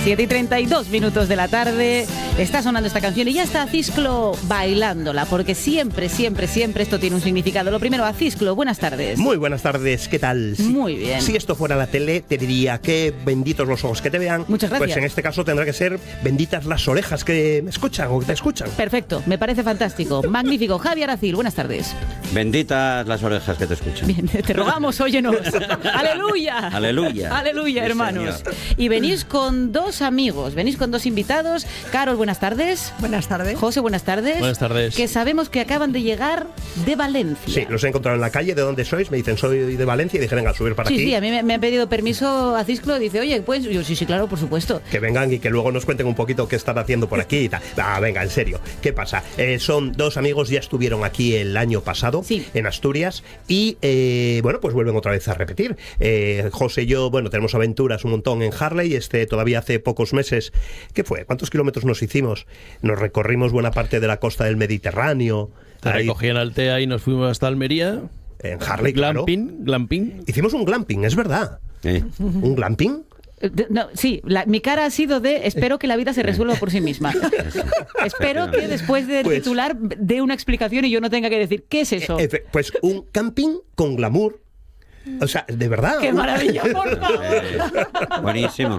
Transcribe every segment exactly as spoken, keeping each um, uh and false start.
siete y treinta y dos minutos de la tarde. Está sonando esta canción y ya está Acisclo bailándola, porque siempre, siempre, siempre esto tiene un significado. Lo primero, Acisclo, buenas tardes. Muy buenas tardes, ¿qué tal? Si, Muy bien. Si esto fuera la tele, te diría que benditos los ojos que te vean. Muchas gracias. Pues en este caso tendrá que ser benditas las orejas que me escuchan o que te escuchan. Perfecto, me parece fantástico. Magnífico. Javier Aracil, buenas tardes. Benditas las orejas que te escuchan. Bien, te rogamos, óyenos. ¡Aleluya! Aleluya. Aleluya, Sí, hermanos. señor. Y venís con dos amigos, venís con dos invitados. Carol, buenas tardes. Buenas tardes. José, buenas tardes. Buenas tardes. Que sabemos que acaban de llegar de Valencia. Sí, los he encontrado en la calle. ¿De dónde sois? Me dicen, soy de Valencia, y dije, venga, a subir para Sí, aquí. sí, a mí me, me han pedido permiso a Cisclo. Dice, oye, pues yo sí, sí, claro, por supuesto. Que vengan y que luego nos cuenten un poquito qué están haciendo por aquí y tal. Ah, venga, en serio. ¿Qué pasa? Eh, son dos amigos, ya estuvieron aquí el año pasado, Sí. en Asturias, y eh, bueno, pues vuelven otra vez a repetir. Eh, José y yo, bueno, tenemos aventuras un montón en Harley. Este todavía hace pocos meses, ¿qué fue? ¿Cuántos kilómetros nos hicimos? Nos recorrimos buena parte de la costa del Mediterráneo. Te Ahí, recogí en Altea y nos fuimos hasta Almería. en Harley, claro. Glamping, glamping. Hicimos un glamping, es verdad. Sí. ¿Un glamping? Eh, de- No, sí, la- mi cara ha sido de espero que la vida se resuelva por sí misma. Espero que después del Pues- titular dé una explicación y yo no tenga que decir, ¿qué es eso? Eh, efe- pues un camping con glamour. O sea, de verdad. ¡Qué un- maravilla, por favor! Eh, buenísimo.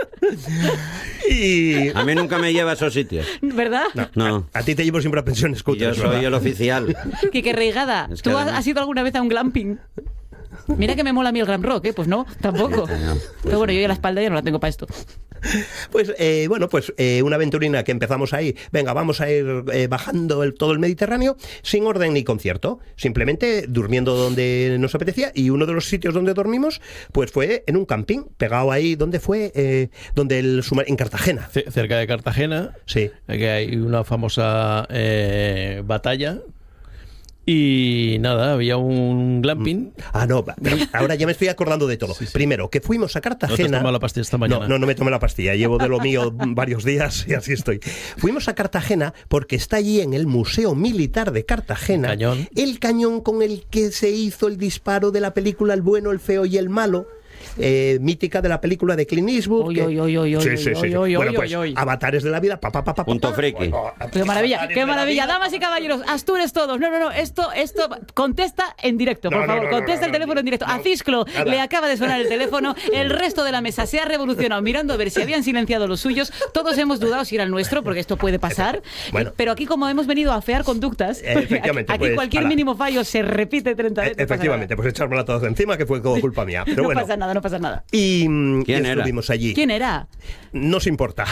Y... A mí nunca me lleva a esos sitios. ¿Verdad? No. A, a ti te llevo siempre a pensiones Y yo cutres, soy ¿verdad? el oficial. Quique Reigada, Es que ¿tú has, además- has ido alguna vez a un glamping? Mira que me mola a mí el glam rock, ¿eh? Pues no, tampoco. Pero bueno, yo ya la espalda ya no la tengo para esto. Pues eh, bueno, pues eh, una aventurina que empezamos ahí. Venga, vamos a ir eh, bajando el, todo el Mediterráneo sin orden ni concierto, simplemente durmiendo donde nos apetecía. Y uno de los sitios donde dormimos, pues fue en un camping pegado ahí. ¿Dónde fue? Eh, donde el sumar- en Cartagena. C- cerca de Cartagena, Sí. que hay una famosa eh, batalla. Y nada, había un glamping. Ah, no, va- pero ahora ya me estoy acordando de todo. Sí, sí. Primero, que fuimos a ¿No te has Cartagena. tomado la pastilla esta mañana? No, no, no me tomé la pastilla. Llevo de lo mío varios días y así estoy. Fuimos a Cartagena porque está allí en el Museo Militar de Cartagena Cañón. el cañón con el que se hizo el disparo de la película El bueno, el feo y el malo. Eh, mítica de la película de Clint Eastwood. Uy, que- uy, uy, uy, sí, uy, sí, uy, sí, sí. uy, Bueno, uy, pues uy, uy. avatares de la vida. Pa, pa, pa, pa, Punto pa. friki. Bueno, Qué maravilla, avatares qué de la maravilla. vida. Damas y caballeros, Astures todos. No, no, no, esto, esto, contesta en directo, por No, no, favor. no, no, Contesta no, el no, teléfono en directo. no, A Cisclo nada. le acaba de sonar el teléfono. El resto de la mesa se ha revolucionado mirando a ver si habían silenciado los suyos. Todos hemos dudado si era el nuestro, porque esto puede pasar. Bueno. Pero aquí, como hemos venido a afear conductas, Efectivamente, aquí pues, cualquier ala. mínimo fallo se repite treinta veces. Eh, Efectivamente, pues echármela todos encima, que fue todo culpa mía. Pero No bueno. pasa nada, no pasa nada. Y, mm, y ¿Quién era? estuvimos allí. ¿Quién era? No os importa.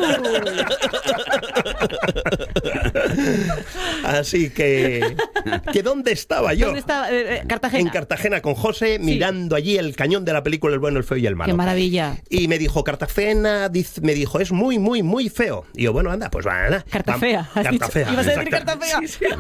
Así que, que ¿dónde estaba yo? ¿Dónde está eh, eh, Cartagena? En Cartagena con José, mirando allí el cañón de la película El bueno, el feo y el malo. Qué maravilla. Y me dijo, Cartagena, diz- me dijo, es muy, muy, muy feo. Y yo, bueno, anda, pues va, anda. Cartafea. has dicho. Cartafea. ¿Ibas a decir exacto. Cartafea? Sí, sí.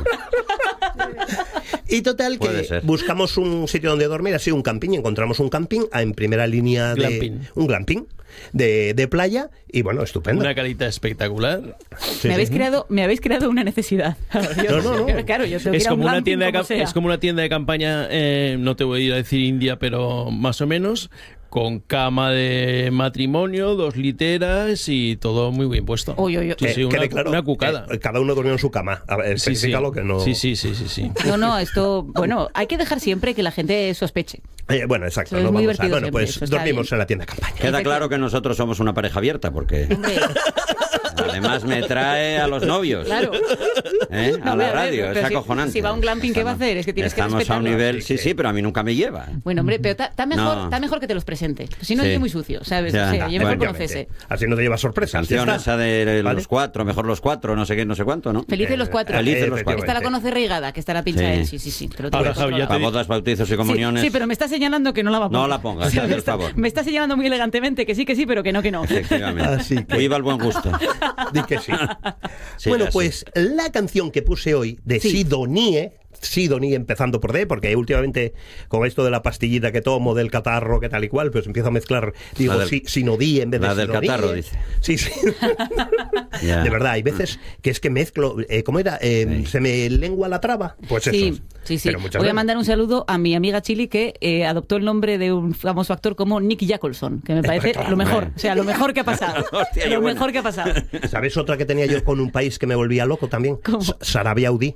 Y total, Puede que ser. buscamos un sitio donde dormir, así un camping, encontramos un camping ah, en primera línea de... Glamping. Un glamping de, de playa, y bueno, estupendo. Una carita espectacular. Sí, me, habéis sí. creado, me habéis creado una necesidad. Yo- No, no, no. Claro, yo tengo que Es ir a un como, una glamping tienda de como cam- sea. es como una tienda de campaña, eh, no te voy a ir a decir India, pero más o menos, con cama de matrimonio, dos literas y todo muy bien puesto. Uy, uy, uy. Sí, sí, Eh, una, quede claro, una cucada. eh, cada uno durmió en su cama. A ver, Sí, sí. especifica lo que no... sí, sí, sí, sí, sí. No, no, esto, bueno, hay que dejar siempre que la gente sospeche. Eh, bueno, exacto. Eso es no muy vamos a- divertido Bueno, siempre, pues eso está dormimos bien. en la tienda de campaña. Queda claro que nosotros somos una pareja abierta, porque Hombre, además me trae a los novios. claro. ¿Eh? No, A a la ver, radio, pero es si- acojonante. si va a un glamping, ¿qué va a hacer? Es que tienes que Estamos a un respetarlo. nivel, sí, sí, pero a mí nunca me lleva. Bueno, hombre, pero está mejor, No. está mejor que te los presente. Si no, Sí. es muy sucio, ¿sabes? Ya. O sea, y mejor Bueno, conocerse. Así no te llevas sorpresas. Canción ya esa está. de ¿Vale? los cuatro, mejor los cuatro, no sé qué, no sé cuánto, ¿no? Felices los cuatro. Felices los Eh, cuatro. Esta la conoce Reigada, que estará pinchada Sí. en sí, sí, sí. te lo tengo Ahora, que Javi, ya controlar. te Para di- bodas, bautizos y Sí, comuniones. sí, pero me está señalando que no la va a poner. No la pongas, O sea, hazme me el está- favor. Me está señalando muy elegantemente que sí, que sí, pero que no, que no. Efectivamente. Así que- Viva el buen gusto. Di que sí. Sí, bueno, así. pues la canción que puse hoy de Sí. Sidonie, Sidonie empezando por D, porque últimamente con esto de la pastillita que tomo, del catarro, que tal y cual, pues empiezo a mezclar, digo, del, si, Sinodí en vez de La del Sidonie. catarro, dice. Sí, sí. Yeah. De verdad, hay veces que es que mezclo, eh, ¿cómo era? Eh, Sí. Se me lengua la traba. Pues Sí, eso. sí, sí. Pero muchas Voy a veces. mandar un saludo a mi amiga Chili, que eh, adoptó el nombre de un famoso actor como Nick Nicholson, que me parece lo mejor. O sea, lo mejor que ha pasado. Hostia, qué Lo buena. mejor que ha pasado. ¿Sabes otra que tenía yo con un país que me volvía loco también? ¿Cómo? Sa- Sarabia Audi.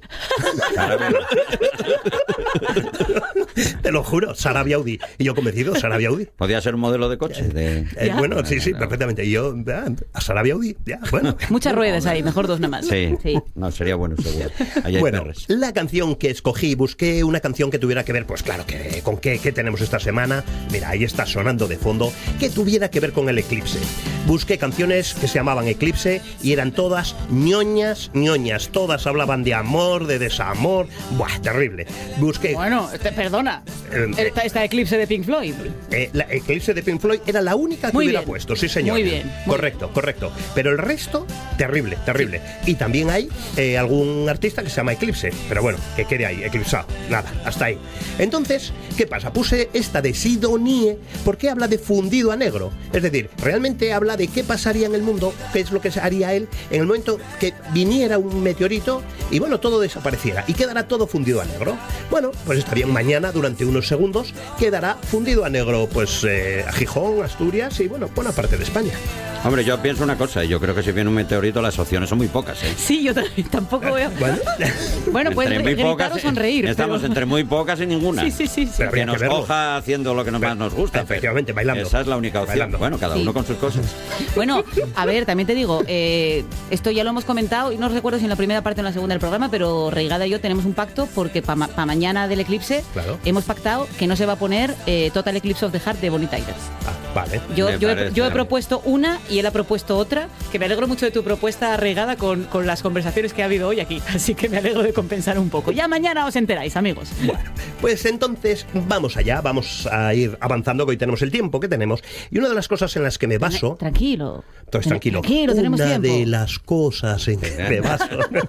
Te lo juro, Sarabia Audi. Y yo convencido, Sarabia Audi. Podía ser un modelo de coche. De... Eh, ¿Ya? bueno, sí, sí, perfectamente. Y yo, ah, a Sarabia Audi, ya, bueno. Muchas ruedas ahí, mejor dos nada más. Sí. Sí. No, sería bueno, seguro. Ahí hay Bueno, perres. la canción que escogí, busqué una canción que tuviera que ver, pues claro, que con qué, qué tenemos esta semana. Mira, ahí está sonando de fondo, que tuviera que ver con el eclipse. Busqué canciones que se llamaban Eclipse y eran todas ñoñas, ñoñas. Todas hablaban de amor, de desamor. Buah, terrible. Busqué... Bueno, este, perdona. Eh, Esta, esta eclipse de Pink Floyd. Eh, la Eclipse de Pink Floyd era la única que Muy hubiera bien. puesto, sí señor. Muy bien, muy correcto, correcto. Pero el resto, terrible, terrible. Y también hay eh, algún artista que se llama Eclipse, pero bueno, que quede ahí, eclipsado. Nada, hasta ahí. Entonces, ¿qué pasa? Puse esta de Sidonie porque habla de fundido a negro. Es decir, realmente habla de qué pasaría en el mundo, qué es lo que haría él en el momento que viniera un meteorito y bueno, todo desapareciera y quedará todo fundido a negro. Bueno, pues está bien, mañana durante unos segundos quedará fundido a negro pues eh, Gijón, Asturias y bueno, buena parte de España. Hombre, yo pienso una cosa, y yo creo que si viene un meteorito las opciones son muy pocas, ¿eh? Sí, yo también tampoco veo. Bueno, Bueno, puedes Entre muy gritar pocas, o sonreír. Estamos pero- entre muy pocas y ninguna. Sí, sí, sí. sí. Pero Que habría nos que verlo. coja haciendo lo que nos más nos gusta. Efectivamente, pero bailando. Esa es la única opción. Bailando. Bueno, cada Sí. uno con sus cosas. Bueno, a ver, también te digo, eh, esto ya lo hemos comentado y no recuerdo si en la primera parte o en la segunda del programa, pero Reigada y yo tenemos un pacto porque para ma pa mañana del eclipse Claro. hemos pactado que no se va a poner eh, Total Eclipse of the Heart de Bonnie Tyler. Ah, vale. Yo, Me yo, he, parece. yo he propuesto una y él ha propuesto otra, que me alegro mucho de tu propuesta, Reigada, con, con las conversaciones que ha habido hoy aquí. Así que me alegro de compensar un poco. Ya mañana os enteráis, amigos. Bueno, pues entonces vamos allá, vamos a ir avanzando, que hoy tenemos el tiempo que tenemos. Y una de las cosas en las que me baso... Tranquilo. Entonces, tranquilo. Tranquilo, tenemos Una tiempo. de las cosas en que me baso...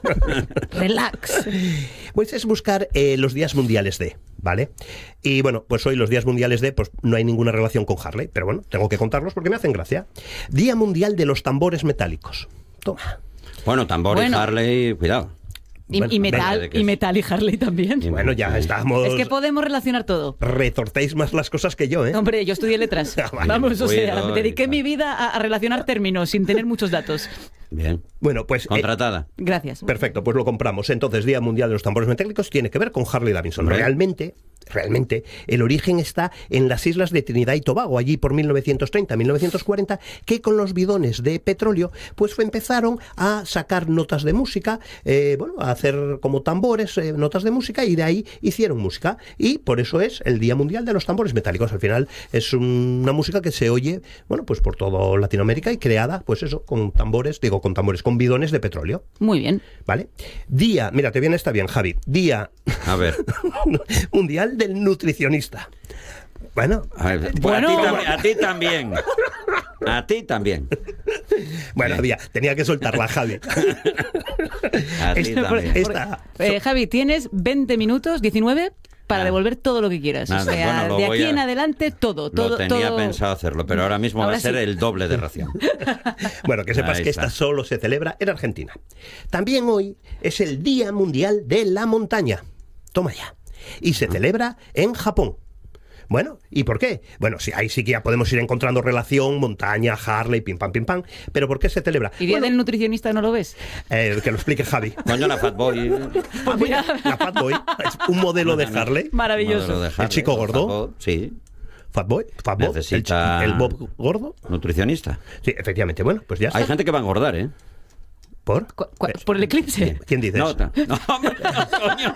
Relax. Pues es buscar eh, los días mundiales de, ¿vale? Y bueno, pues hoy los días mundiales de, pues no hay ninguna relación con Harley, pero bueno, tengo que contarlos porque me hacen gracia. Día mundial de los tambores metálicos. Toma. Bueno, tambor Bueno. y Harley, cuidado. Y, Bueno, y venga, metal, de que y es- metal y Harley también. Y- Bueno, ya Sí. estamos... Es que podemos relacionar todo. Retortéis más las cosas que yo, ¿eh? Hombre, yo estudié letras. Ah, vale. Vamos, o sea, Cuidado, dediqué y- mi vida a, a relacionar términos sin tener muchos datos. Bien. Bueno, pues... eh, Contratada. Gracias. perfecto, pues lo compramos. Entonces, Día Mundial de los Tambores Metálicos tiene que ver con Harley Davidson. Hombre. Realmente, realmente, el origen está en las islas de Trinidad y Tobago, allí por mil novecientos treinta, mil novecientos cuarenta, que con los bidones de petróleo, pues fue- empezaron a sacar notas de música, eh, bueno, a hacer como tambores, eh, notas de música, y de ahí hicieron música. Y por eso es el Día Mundial de los Tambores Metálicos. Al final es un- una música que se oye, bueno, pues por todo Latinoamérica y creada, pues eso, con tambores, digo, con tambores, con bidones de petróleo. Muy bien. ¿Vale? Día, mira, te viene esta bien, Javi. Día A ver. Mundial del Nutricionista. Bueno, A, ver. Pues Bueno. a, ti, tam- a ti también. A ti también. bueno, había, tenía que soltarla, Javi. A ti Esta- también. esta- Eh, Javi, tienes veinte minutos, diecinueve, para Ah. devolver todo lo que quieras. Nada, o sea, bueno, lo de voy aquí a- en adelante, todo, todo, Lo tenía todo. pensado hacerlo, pero ahora mismo Ahora va a ser sí. el doble de ración. Bueno, que sepas Ahí que está. esta solo se celebra en Argentina. También hoy es el Día Mundial de la Montaña. Toma ya. Y se celebra en Japón. Bueno, ¿y por qué? Bueno, sí, ahí sí que ya podemos ir encontrando relación, montaña, Harley, pim pam, pim pam. Pero ¿por qué se celebra? ¿Y día Bueno, del nutricionista no lo ves? eh, que lo explique Javi. Coño, la Fatboy. Pues mira, La Fatboy es un modelo de Harley. maravilloso. Modelo de Harley, ¿El chico o gordo? Fatboy, sí. Fatboy, Fatboy, Necesita- el, chi- el Bob gordo. Nutricionista. Sí, efectivamente. Bueno, pues ya está. Hay gente que va a engordar, ¿eh? ¿Por? Cu- cu- ¿Por el eclipse? ¿Quién dices? No, ta- no, hombre, no, coño.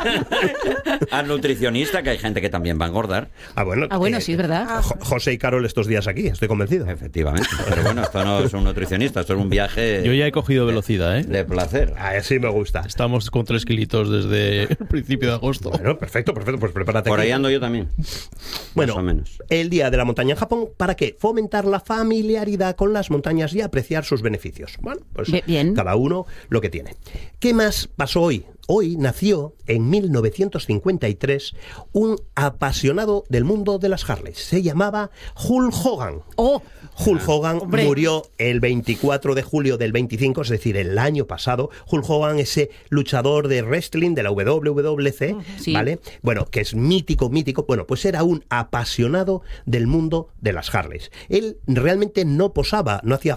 Al nutricionista, que hay gente que también va a engordar. Ah, bueno. Ah, bueno, eh, sí, es verdad. Jo- José y Carol estos días aquí, estoy convencido. Efectivamente. Pero bueno, esto no es un nutricionista, esto es un viaje Yo ya he cogido velocidad, ¿eh? de placer. Ah, sí me gusta. Estamos con tres kilitos desde el principio de agosto. Bueno, perfecto, perfecto, pues prepárate. Por aquí. ahí ando yo también. Bueno, más o menos. el Día de la Montaña en Japón, ¿para qué? Fomentar la familiaridad con las montañas y apreciar sus beneficios. Bueno, pues Be- bien. cada uno lo que tiene. ¿Qué más pasó hoy? hoy nació en mil novecientos cincuenta y tres un apasionado del mundo de las Harleys. Se llamaba Hulk Hogan. ¡Oh! Hulk Hogan Hombre. murió el veinticuatro de julio del veinticinco, es decir, el año pasado. Hulk Hogan, ese luchador de wrestling de la W W C, Sí. ¿vale? Bueno, que es mítico, mítico. Bueno, pues era un apasionado del mundo de las Harleys. Él realmente no posaba, no hacía